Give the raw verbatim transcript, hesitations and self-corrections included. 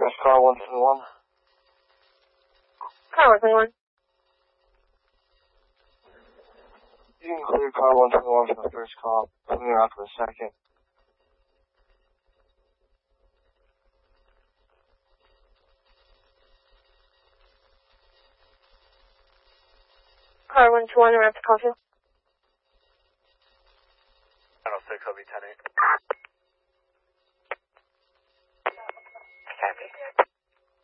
Dispatch car one twenty-one. Car one twenty-one. You can clear car one twenty-one for the first call. Clear out for the second. Car one twenty-one, we're at the call field. nine oh six, I'll be ten eight.